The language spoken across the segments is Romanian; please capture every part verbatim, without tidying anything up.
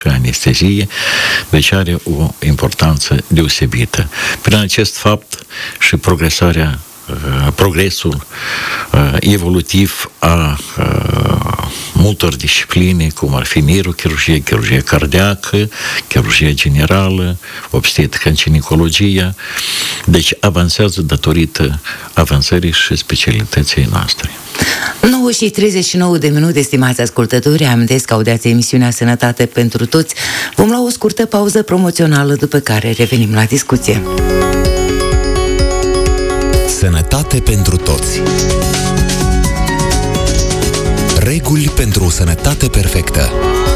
anestezie, deci are o importanță deosebită. Prin acest fapt și progresarea, progresul evolutiv a multor discipline, cum ar fi neurochirurgie, chirurgie cardiacă, chirurgie generală, obstetrică, ginecologia, deci avansează datorită avansării și specialității noastre. nouă și treizeci și nouă de minute, stimați ascultători, amintesc că audiați emisiunea Sănătate pentru Toți. Vom lua o scurtă pauză promoțională, după care revenim la discuție. Sănătate pentru Toți. Reguli pentru o sănătate perfectă.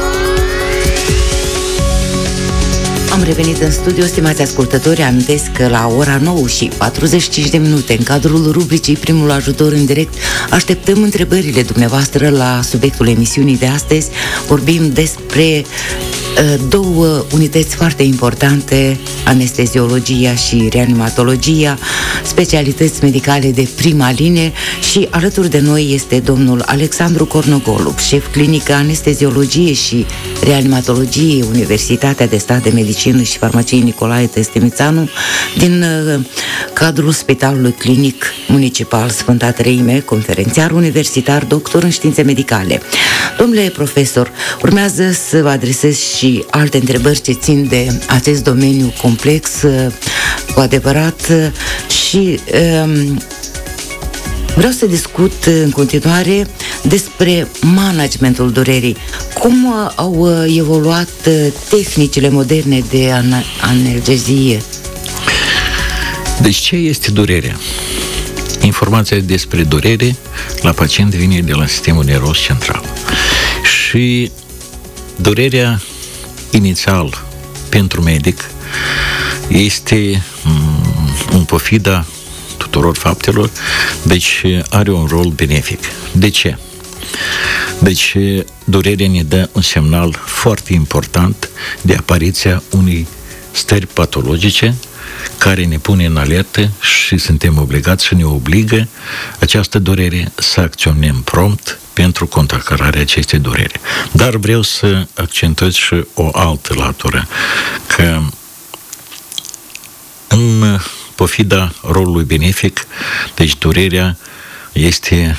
Am revenit în studio, stimați ascultători, amintesc că la ora nouă și patruzeci și cinci de minute, în cadrul rubricii Primul Ajutor în direct, așteptăm întrebările dumneavoastră la subiectul emisiunii de astăzi. Vorbim despre uh, două unități foarte importante, anesteziologia și reanimatologia, specialități medicale de prima linie, și alături de noi este domnul Alexandru Cornogolu, șef clinică anesteziologie și reanimatologie, Universitatea de Stat de Medicină și Farmacie Nicolae Testemițanu, din uh, cadrul Spitalului Clinic Municipal Sfânta Treime, conferențiar universitar, doctor în științe medicale. Domnule profesor, urmează să vă adresez și alte întrebări ce țin de acest domeniu complex, uh, cu adevărat, uh, și uh, vreau să discut în continuare despre managementul durerii. Cum au evoluat tehnicile moderne de analgezie? Deci ce este durerea? Informația despre durere la pacient vine de la sistemul nervos central. Și durerea inițial pentru medic este în pofida tuturor faptelor, deci are un rol benefic. De ce? Deci durerea ne dă un semnal foarte important de apariția unei stări patologice care ne pune în alertă și suntem obligați și ne obligă această durere să acționăm prompt pentru contracararea acestei durere. Dar vreau să accentuez și o altă latură, că în pofida rolului benefic, deci durerea este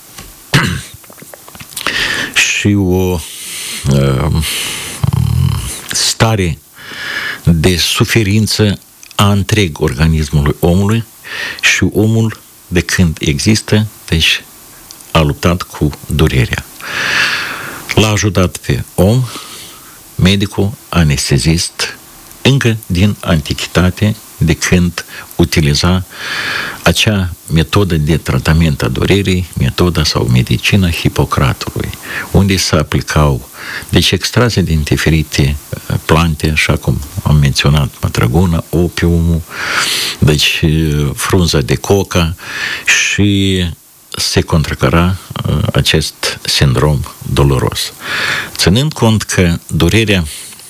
și o uh, stare de suferință a întreg organismului omului, și omul, de când există, deci a luptat cu durerea. L-a ajutat pe om medicul anestezist încă din antichitate, de când utiliza acea metodă de tratament a durerii, metoda sau medicina Hipocratului, unde se aplicau, deci extrase din diferite plante, așa cum am menționat, mătrăguna, opiumul, deci frunza de coca, și se contracara uh, acest sindrom doloros. Ținând cont că durerea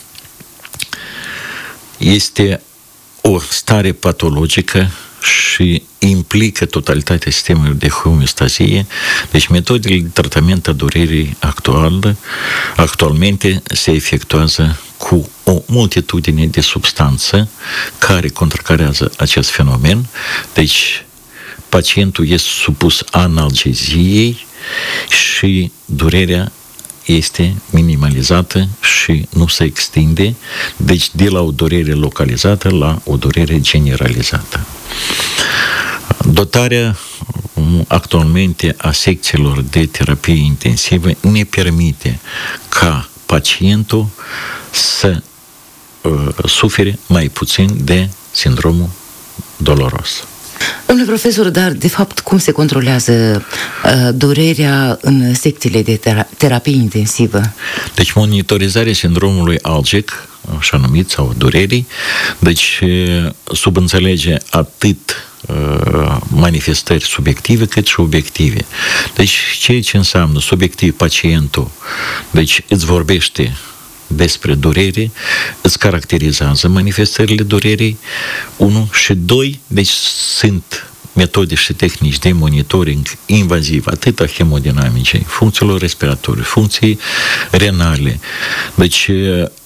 este o stare patologică și implică totalitatea sistemului de homeostazie, deci metodele de tratament a durerii actual, actualmente se efectuează cu o multitudine de substanțe care contracarează acest fenomen. Deci pacientul este supus analgeziei și durerea este minimalizată și nu se extinde, deci de la o durere localizată la o durere generalizată. Dotarea actualmente a secțiilor de terapie intensivă ne permite ca pacientul să uh, sufere mai puțin de sindromul doloros. Domnule profesor, dar de fapt cum se controlează uh, durerea în secțiile de tera- terapie intensivă? Deci monitorizarea sindromului algic, așa numit, sau durerii, deci subînțelege atât uh, manifestări subiective cât și obiective. Deci ceea ce înseamnă subiectiv, pacientul, deci îți vorbește despre durere, îți caracterizează manifestările durerii, unu, și doi, deci sunt metode și tehnici de monitoring invaziv, atât a hemodinamicei, funcțiilor respiratorii, funcții renale. Deci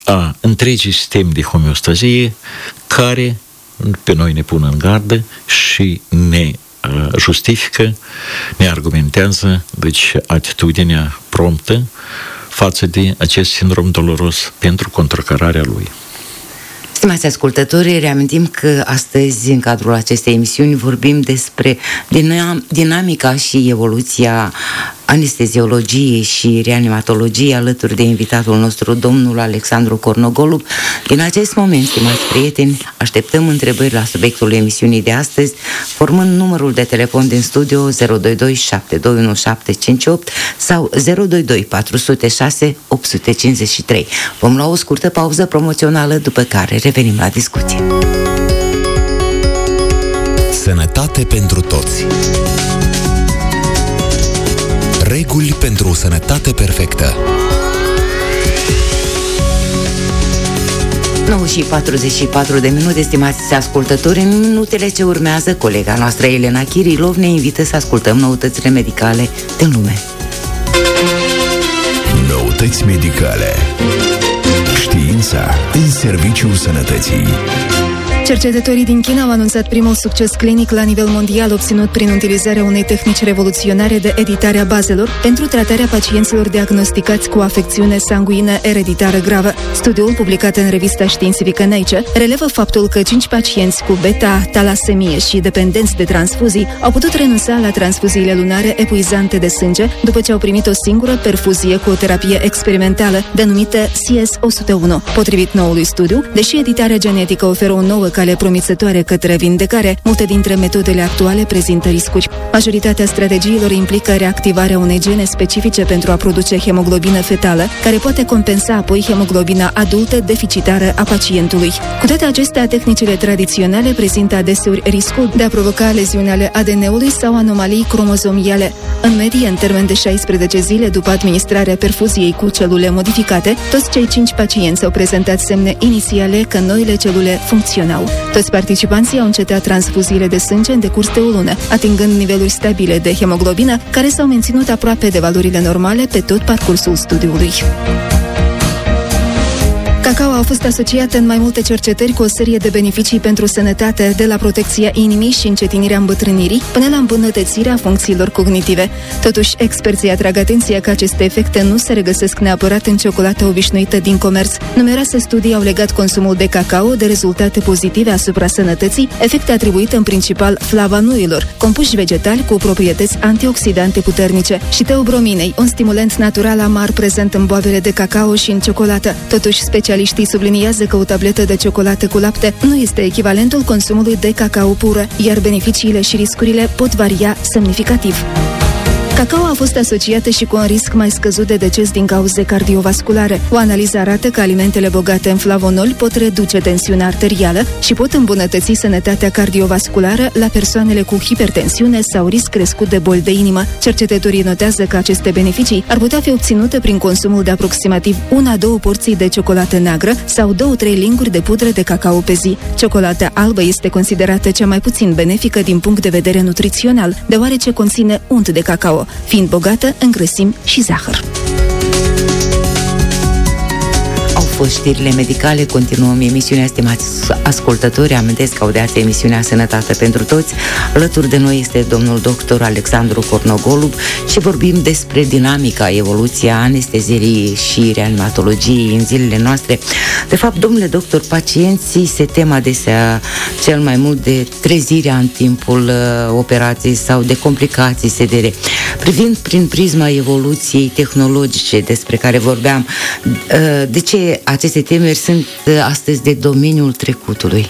a întregii sistem de homeostazie care pe noi ne pun în gardă și ne justifică, ne argumentează, deci, atitudinea promptă față de acest sindrom doloros pentru contracararea lui. Stimați ascultători, reamintim că astăzi, în cadrul acestei emisiuni, vorbim despre dinamica și evoluția anesteziologiei și reanimatologiei alături de invitatul nostru, domnul Alexandru Cornogolub. Din acest moment, stimați prieteni, așteptăm întrebări la subiectul emisiunii de astăzi, formând numărul de telefon din studio zero doi doi șapte doi unu șapte cinci opt sau zero doi doi patru zero șase opt cinci trei. Vom lua o scurtă pauză promoțională, după care revenim la discuție. Sănătate pentru toți. Reguli pentru o sănătate perfectă. nouă și patruzeci și patru de minute, stimați ascultători. În minutele ce urmează, colega noastră Elena Chirilov ne invită să ascultăm noutățile medicale din lume. Noutăți medicale. Știința în serviciul sănătății. Cercetătorii din China au anunțat primul succes clinic la nivel mondial obținut prin utilizarea unei tehnici revoluționare de editare a bazelor pentru tratarea pacienților diagnosticați cu afecțiune sanguină ereditară gravă. Studiul, publicat în revista științifică Nature, relevă faptul că cinci pacienți cu beta-talasemie și dependenți de transfuzii au putut renunța la transfuziile lunare epuizante de sânge după ce au primit o singură perfuzie cu o terapie experimentală denumită C S o sută unu. Potrivit noului studiu, deși editarea genetică oferă o nouă cale promițătoare către vindecare, multe dintre metodele actuale prezintă riscuri. Majoritatea strategiilor implică reactivarea unei gene specifice pentru a produce hemoglobină fetală, care poate compensa apoi hemoglobina adultă deficitară a pacientului. Cu toate acestea, tehnicile tradiționale prezintă adeseori riscul de a provoca leziuni ale A D N-ului sau anomalii cromozomiale. În medie, în termen de șaisprezece zile după administrarea perfuziei cu celule modificate, toți cei cinci pacienți au prezentat semne inițiale că noile celule funcționau. Toți participanții au încetat transfuziile de sânge în decurs de o lună, atingând niveluri stabile de hemoglobină, care s-au menținut aproape de valorile normale pe tot parcursul studiului. Cacao a fost asociată în mai multe cercetări cu o serie de beneficii pentru sănătate, de la protecția inimii și încetinirea îmbătrânirii, până la îmbunătățirea funcțiilor cognitive. Totuși, experții atrag atenția că aceste efecte nu se regăsesc neapărat în ciocolata obișnuită din comerț. Numeroase studii au legat consumul de cacao de rezultate pozitive asupra sănătății, efecte atribuite în principal flavonoilor, compuși vegetali cu proprietăți antioxidante puternice, și teobrominei, un stimulant natural amar prezent în boabele de cacao și în ciocolată. Totuși, specialiștii subliniază că o tabletă de ciocolată cu lapte nu este echivalentul consumului de cacao pură, iar beneficiile și riscurile pot varia semnificativ. Cacao a fost asociată și cu un risc mai scăzut de deces din cauze cardiovasculare. O analiză arată că alimentele bogate în flavonoli pot reduce tensiunea arterială și pot îmbunătăți sănătatea cardiovasculară la persoanele cu hipertensiune sau risc crescut de boli de inimă. Cercetătorii notează că aceste beneficii ar putea fi obținute prin consumul de aproximativ una-două porții de ciocolată neagră sau două-trei linguri de pudră de cacao pe zi. Ciocolata albă este considerată cea mai puțin benefică din punct de vedere nutrițional, deoarece conține unt de cacao, fiind bogată în grăsimi și zahăr. Au fost știrile medicale, continuăm emisiunea, stimați ascultători. Amintesc că audiați emisiunea Sănătate pentru Toți. Alături de noi este domnul doctor Alexandru Cornogolub și vorbim despre dinamica, evoluția anesteziei și reanimatologiei în zilele noastre. De fapt, domnule doctor, pacienții se tem adesea cel mai mult de trezirea în timpul uh, operației sau de complicații sedere. Privind prin prisma evoluției tehnologice despre care vorbeam, uh, de ce aceste temeri sunt uh, astăzi de domeniul trecutului?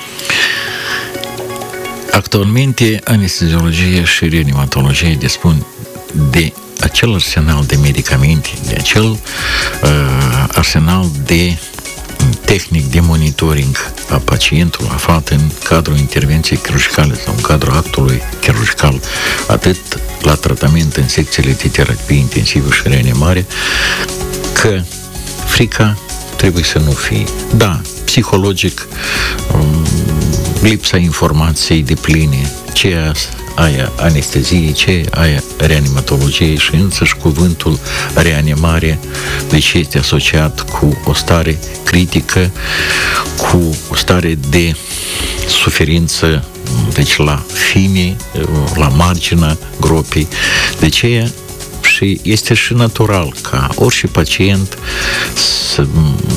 Actualmente, anesteziologia și reanimatologia dispun de acel arsenal de medicamente, de acel uh, arsenal de tehnic de monitoring a pacientului aflat în cadrul intervenției chirurgicale sau în cadrul actului chirurgical, atât la tratament în secțiile de terapie intensivă și reanimare, că frica trebuie să nu fie. Da, psihologic, lipsa informației de pline, ceea aia anestezie, ce aia reanimatologie și însăși cuvântul reanimare, deci este asociat cu o stare critică, cu o stare de suferință, deci la fine, la marginea gropii. De ce? Și este și natural ca orice pacient să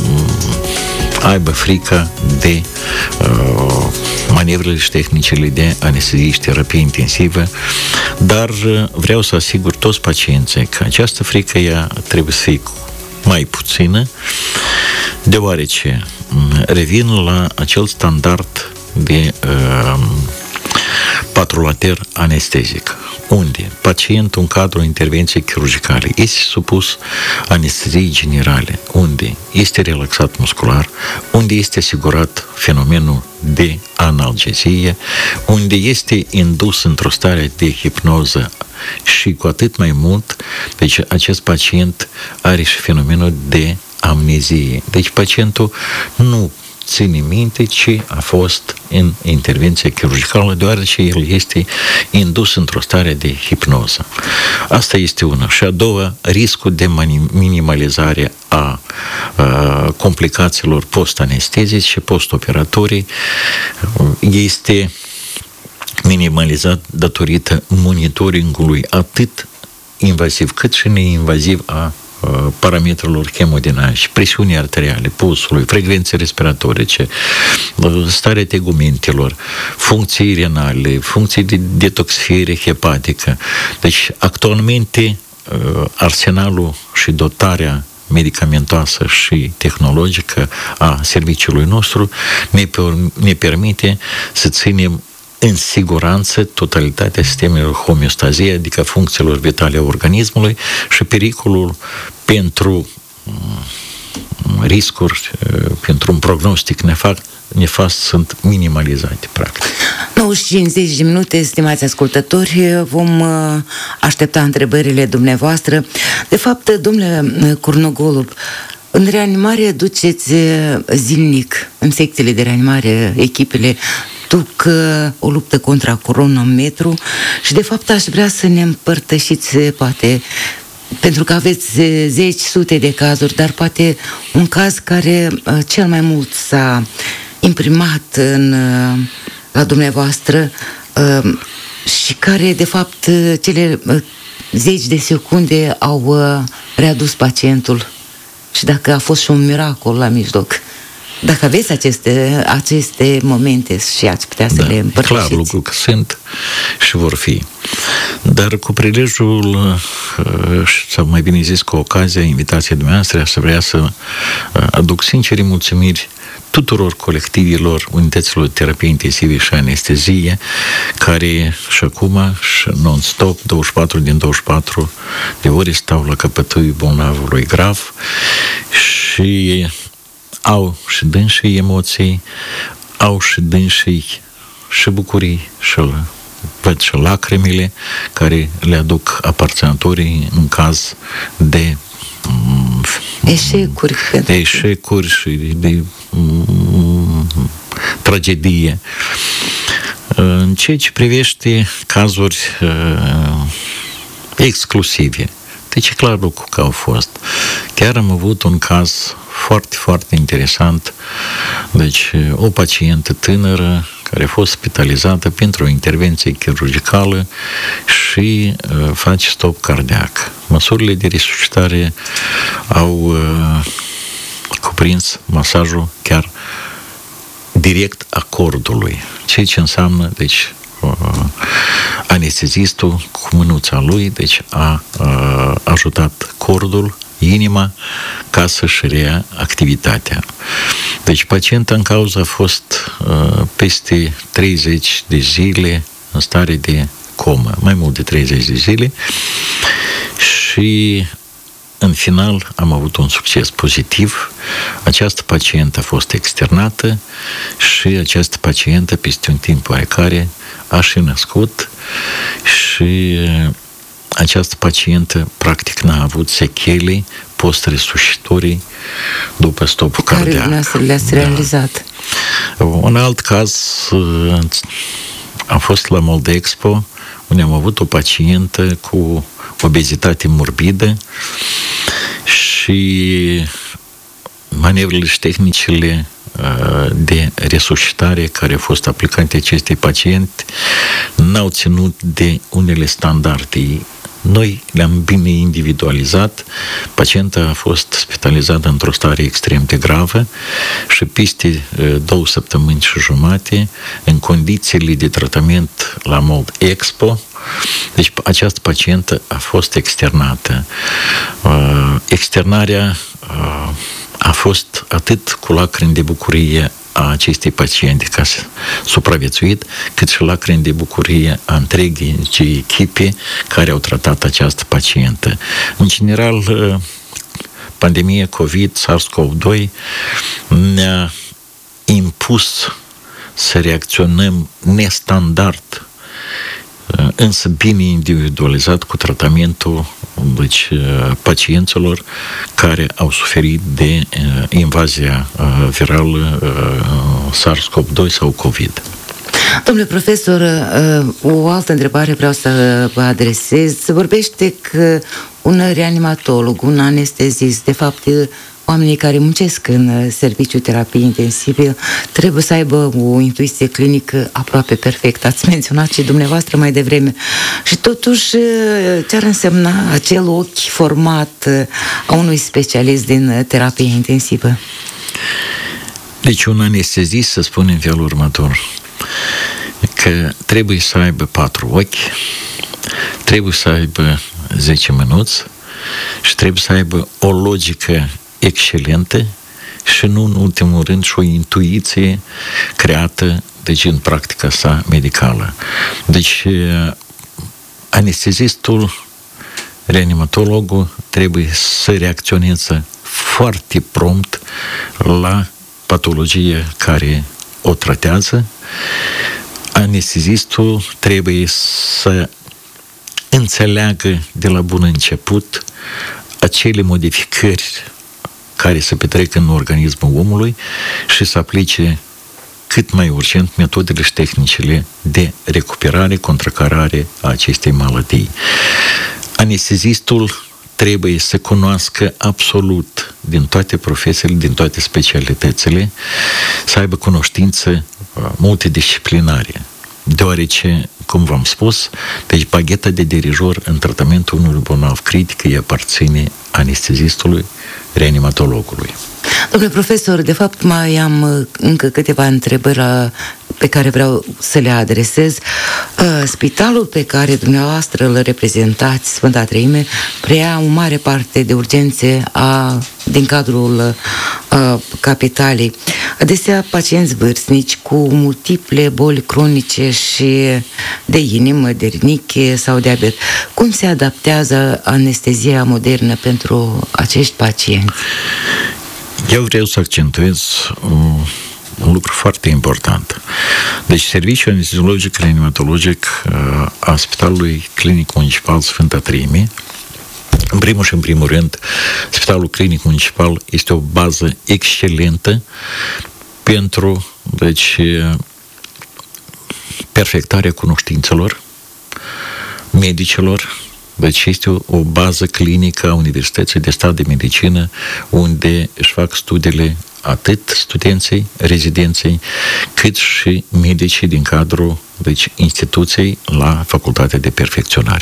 aibă frică de uh, manevrele și tehnicile de anestezie și terapie intensivă, dar uh, vreau să asigur toți pacienții că această frică ea trebuie să fie mai puțină, deoarece revin la acel standard de uh, patrulater anestezic, unde pacientul în cadrul intervenției chirurgicale este supus anesteziei generale, unde este relaxat muscular, unde este asigurat fenomenul de analgezie, unde este indus într-o stare de hipnoză și cu atât mai mult, deci acest pacient are și fenomenul de amnezie. Deci pacientul nu ține minte ce a fost în intervenția chirurgicală, deoarece el este indus într-o stare de hipnoză. Asta este una. Și a doua, riscul de minimalizare a, a complicațiilor post-anestezice și post-operatorii este minimalizat datorită monitoringului atât invaziv cât și neinvaziv a parametrelor hemodinamici, presiunii arteriale, pulsului, frecvențe respiratorice, starea tegumentelor, funcții renale, funcții de detoxifiere hepatică. Deci, actualmente, arsenalul și dotarea medicamentoasă și tehnologică a serviciului nostru ne, ne permite să ținem în siguranță totalitatea sistemelor homeostazie, adică funcțiilor vitale a organismului, și pericolul pentru riscuri, pentru un prognostic nefast, nefast sunt minimalizate, practic. nouă și cincizeci de minute, stimați ascultători, vom aștepta întrebările dumneavoastră. De fapt, domnule Curnogolub, în reanimare duceți zilnic, în secțiile de reanimare, echipele duc o luptă contra cronometru și de fapt aș vrea să ne împărtășiți, poate, pentru că aveți zeci, sute de cazuri, dar poate un caz care cel mai mult s-a imprimat în, la dumneavoastră și care de fapt cele zeci de secunde au readus pacientul, și dacă a fost și un miracol la mijloc. Dacă aveți aceste, aceste momente și ați putea să da, le împărtășiți. Clar, lucru că sunt și vor fi. Dar cu prilejul, sau mai bine zis, cu ocazia invitației dumneavoastră, aș vrea să aduc sincere mulțumiri tuturor colectivilor, unităților de terapie intensivă și anestezie, care și acum, și non-stop, douăzeci și patru din douăzeci și patru de ore stau la căpătâiul bolnavului grav și au și dânsii emoții, au și dânsii și bucurii, și văd și lacrimile care le aduc aparținătorii în caz de eșecuri, de eșecuri și de, de um, tragedie. În ceea ce privește cazuri uh, exclusive, deci e clar lucru că au fost. Chiar am avut un caz foarte, foarte interesant. Deci, o pacientă tânără care a fost spitalizată pentru o intervenție chirurgicală și uh, face stop cardiac. Măsurile de resuscitare au uh, cuprins masajul chiar direct a cordului, ceea ce înseamnă, deci, uh, anestezistul cu mânuța lui, deci a uh, ajutat cordul, inima, ca să-și rea activitatea. Deci pacienta în cauză a fost uh, peste treizeci de zile în stare de comă, mai mult de treizeci de zile, și în final am avut un succes pozitiv. Această pacientă a fost externată și această pacientă, peste un timp oarecare, a și născut și această pacientă practic n-a avut sechele post-resuscitorii după stopul cardiac. Care le-ați realizat. Un alt caz a fost la Moldexpo, unde am avut o pacientă cu obezitate morbidă și manevrele și tehnicile de resuscitare care au fost aplicate acestei paciente n-au ținut de unele standarde. Noi le-am bine individualizat. Pacienta a fost spitalizată într-o stare extrem de gravă și peste două săptămâni și jumate, în condițiile de tratament la mod expo, deci această pacientă a fost externată. Externarea a fost atât cu lacrimi de bucurie a acestei paciente ca să supraviețuit, cât și lacrimi de bucurie a întregii echipe care au tratat această pacientă. În general, pandemia COVID, SARS-CoV doi ne-a impus să reacționăm nestandard, însă bine individualizat cu tratamentul deci, pacienților care au suferit de invazia virală SARS-CoV doi sau COVID. Domnule profesor, o altă întrebare vreau să vă adresez. Se vorbește că un reanimatolog, un anestezist, de fapt oamenii care muncesc în serviciul terapie intensive trebuie să aibă o intuiție clinică aproape perfectă. Ați menționat și dumneavoastră mai devreme. Și totuși, ce ar însemna acel ochi format a unui specialist din terapie intensivă? Deci un anestezist, să spune în felul următor, că trebuie să aibă patru ochi, trebuie să aibă zece minuți și trebuie să aibă o logică excelentă și nu în ultimul rând și o intuiție creată deci în practica sa medicală. Deci anestezistul, reanimatologul trebuie să reacționeze foarte prompt la patologie care o tratează. Anestezistul trebuie să înțeleagă de la bun început acele modificări care se petrec în organismul omului și să aplice cât mai urgent metodele și tehnicile de recuperare, contracarare a acestei maladii. Anestezistul trebuie să cunoască absolut din toate profesiile, din toate specialitățile, să aibă cunoștință multidisciplinare, deoarece, cum v-am spus, deci bagheta de dirijor în tratamentul unui bolnav critic îi aparține anestezistului, reanimatologului. Domnule profesor, de fapt mai am încă câteva întrebări la, pe care vreau să le adresez. Spitalul pe care dumneavoastră îl reprezentați, Sfânta Treime, preia o mare parte de urgențe a, din cadrul a, capitalei. Adesea pacienți vârstnici cu multiple boli cronice și de inimă, de riniche sau diabet. Cum se adaptează anestezia modernă pentru acești pacienți? Eu vreau să accentuez un, un lucru foarte important. Deci, Serviciul Anesteziologic Reanimatologic a Spitalului Clinic Municipal Sfânta Treime, în primul și în primul rând, Spitalul Clinic Municipal este o bază excelentă pentru, deci, perfectarea cunoștințelor medicilor. Deci este o, o bază clinică a Universității de Stat de Medicină, unde își fac studiile atât studenții, rezidenții, cât și medicii din cadrul deci, instituției la Facultatea de Perfecționare.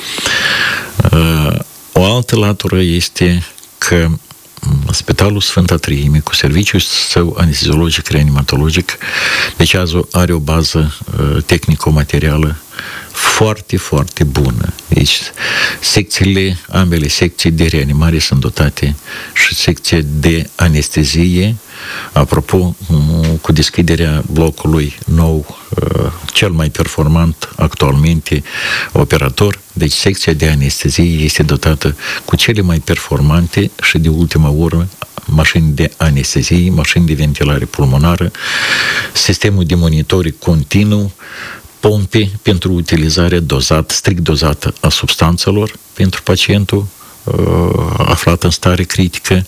O altă latură este că Spitalul Sfânta Treime, cu serviciul său anesteziologic reanimatologic, deci azi are o bază uh, tehnico-materială foarte, foarte bună. Deci secțiile, ambele secții de reanimare sunt dotate și secția de anestezie. Apropo, cu deschiderea blocului nou, uh, cel mai performant actualmente operator, deci secția de anestezie este dotată cu cele mai performante și de ultima urmă mașini de anestezie, mașini de ventilare pulmonară, sistemul de monitoring continuu, pompe pentru utilizarea dozată, strict dozată a substanțelor pentru pacientul uh, aflat în stare critică,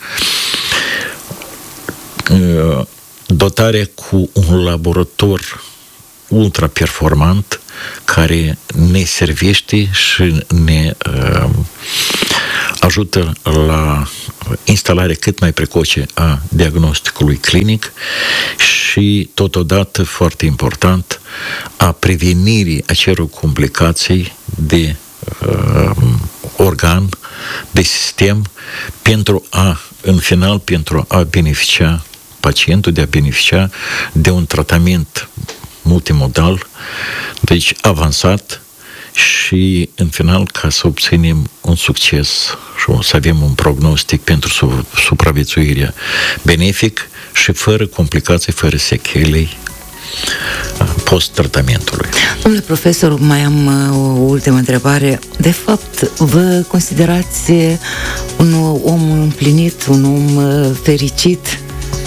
uh, dotarea cu un laborator ultra performant care ne servește și ne uh, ajută la instalarea cât mai precoce a diagnosticului clinic și, totodată, foarte important, a prevenirii acelor complicații de uh, organ, de sistem, pentru a, în final, pentru a beneficia pacientul, de a beneficia de un tratament multimodal, deci avansat, și, în final, ca să obținem un succes și să avem un prognostic pentru supraviețuirea benefic și fără complicații, fără sechele post-tratamentului. Domnule profesor, mai am o ultimă întrebare. De fapt, vă considerați un om împlinit, un om fericit?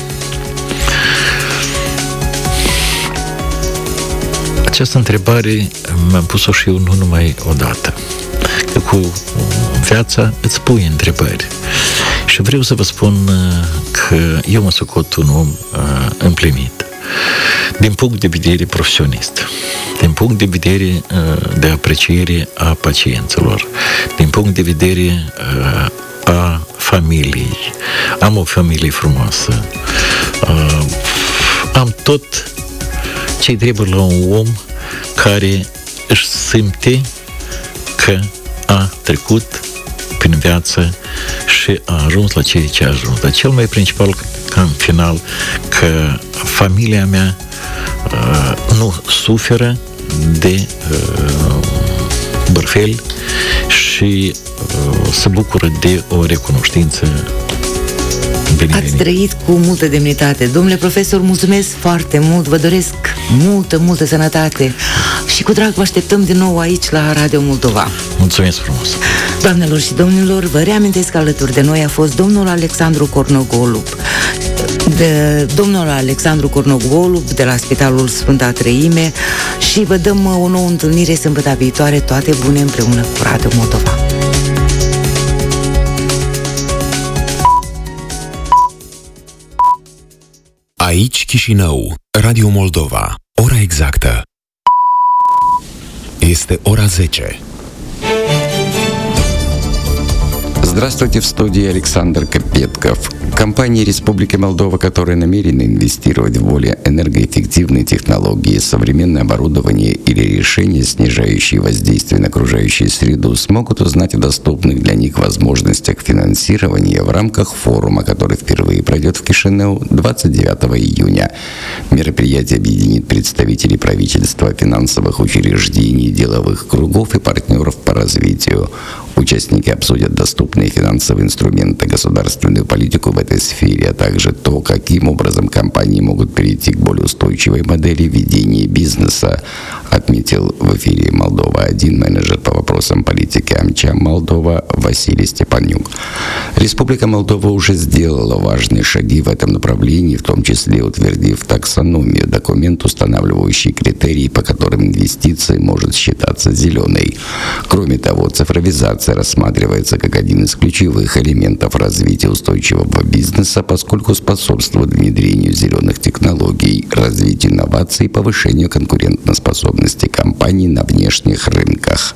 Această întrebare mi-am pus-o și eu nu numai odată. Că cu viața îți pui întrebări. Și vreau să vă spun că eu mă socot un om uh, împlinit. Din punct de vedere profesionist, din punct de vedere uh, de apreciere a pacienților, din punct de vedere uh, a familiei. Am o familie frumoasă. Uh, am tot ce trebuie la un om care își simte că a trecut prin viață și a ajuns la ceea ce a ajuns. Dar cel mai principal, ca în final, că familia mea uh, nu suferă de uh, bârfeli și uh, se bucură de o recunoștință. Ați trăit cu multă demnitate. Domnule profesor, mulțumesc foarte mult, vă doresc multă, multă sănătate și cu drag vă așteptăm din nou aici la Radio Moldova. Mulțumesc frumos! Doamnelor și domnilor, vă reamintesc că alături de noi a fost domnul Alexandru Cornogolub, de domnul Alexandru Cornogolub de la Spitalul Sfânta Treime, și vă dăm o nouă întâlnire sâmbătă viitoare. Toate bune împreună cu Radio Moldova. Aici Chișinău, Radio Moldova. Ora exactă este ora zece. Здравствуйте, в студии Александр Капетков. Компания Республики Молдова, которая намерена инвестировать в более энергоэффективные технологии, современное оборудование или решения, снижающие воздействие на окружающую среду, смогут узнать о доступных для них возможностях финансирования в рамках форума, который впервые пройдет в Кишинеу двадцать девятого июня. Мероприятие объединит представителей правительства, финансовых учреждений, деловых кругов и партнеров по развитию. Участники обсудят доступные финансовые инструменты, государственную политику в этой сфере, а также то, каким образом компании могут перейти к более устойчивой модели ведения бизнеса, отметил в эфире «Молдова-один» менеджер по вопросам политики Амчам Молдова Василий Степанюк. Республика Молдова уже сделала важные шаги в этом направлении, в том числе утвердив таксономию, документ, устанавливающий критерии, по которым инвестиции может считаться зеленой. Кроме того, цифровизация рассматривается как один из ключевых элементов развития устойчивого бизнеса, поскольку способствует внедрению зеленых технологий, развитию инноваций и повышению конкурентоспособности компаний на внешних рынках.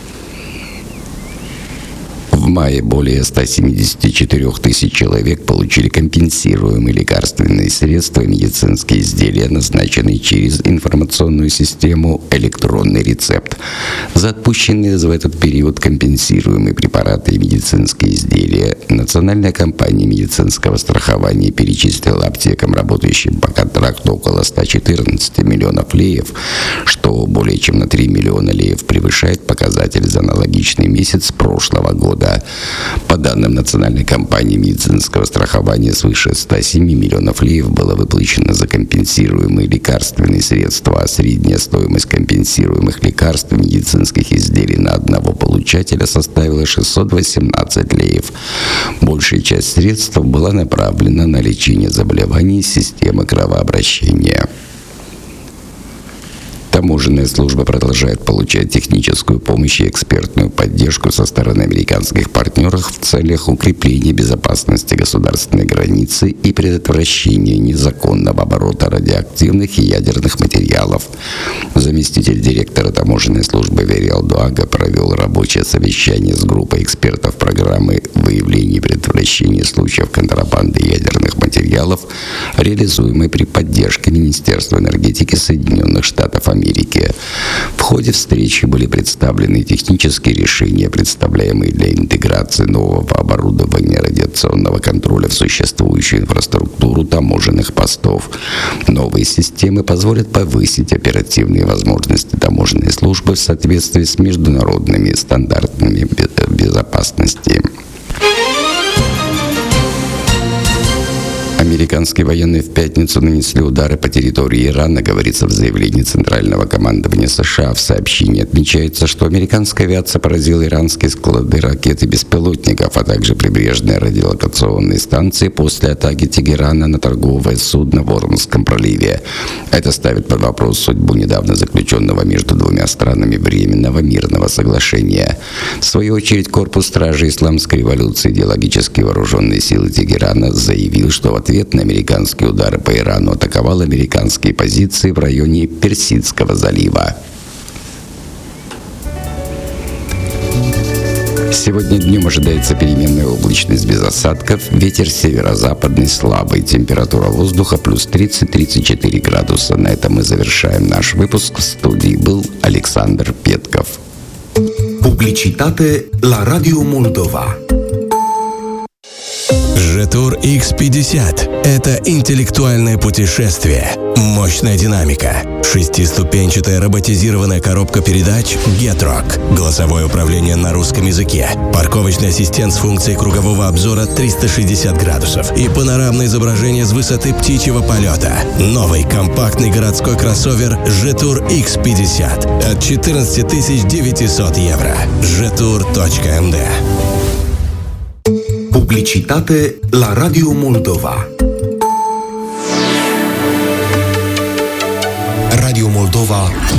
В мае более ста семидесяти четырёх тысяч человек получили компенсируемые лекарственные средства и медицинские изделия, назначенные через информационную систему «Электронный рецепт». За отпущенные в этот период компенсируемые препараты и медицинские изделия Национальная компания медицинского страхования перечислила аптекам, работающим по контракту, около ста четырнадцати миллионов леев, что более чем на три миллиона леев превышает показатель за аналогичный месяц прошлого года. По данным Национальной компании медицинского страхования, свыше ста семи миллионов леев было выплачено за компенсируемые лекарственные средства, а средняя стоимость компенсируемых лекарств и медицинских изделий на одного получателя составила шестьсот восемнадцать леев. Большая часть средств была направлена на лечение заболеваний системы кровообращения. Таможенная служба продолжает получать техническую помощь и экспертную поддержку со стороны американских партнеров в целях укрепления безопасности государственной границы и предотвращения незаконного оборота радиоактивных и ядерных материалов. Заместитель директора таможенной службы Вериал Дуага провел рабочее совещание с группой экспертов программы выявления и предотвращения случаев контрабанды ядерных материалов, реализуемой при поддержке Министерства энергетики Соединенных Штатов Америки. В ходе встречи были представлены технические решения, представляемые для интеграции нового оборудования радиационного контроля в существующую инфраструктуру таможенных постов. Новые системы позволят повысить оперативные возможности таможенной службы в соответствии с международными стандартами безопасности. Американские военные в пятницу нанесли удары по территории Ирана, говорится в заявлении Центрального командования США. В сообщении отмечается, что американская авиация поразила иранские склады ракет и беспилотников, а также прибрежные радиолокационные станции после атаки Тегерана на торговое судно в Ормузском проливе. Это ставит под вопрос судьбу недавно заключенного между двумя странами временного мирного соглашения. В свою очередь, корпус стражей исламской революции идеологически вооруженные силы Тегерана заявил, что в ответ на американские удары по Ирану атаковал американские позиции в районе Персидского залива. Сегодня днем ожидается переменная облачность без осадков, ветер северо-западный слабый, температура воздуха плюс тридцать - тридцать четыре градуса. На этом мы завершаем наш выпуск. В студии был Александр Петков. Publicitate la Radio Moldova. Жетур икс пятьдесят – это интеллектуальное путешествие, мощная динамика, шестиступенчатая роботизированная коробка передач Getrock, голосовое управление на русском языке, парковочный ассистент с функцией кругового обзора триста шестьдесят градусов и панорамное изображение с высоты птичьего полета. Новый компактный городской кроссовер Жетур икс пятьдесят от четырнадцати тысяч девятисот евро. жетур точка эм дэ. Publicitate la Radio Moldova. Radio Moldova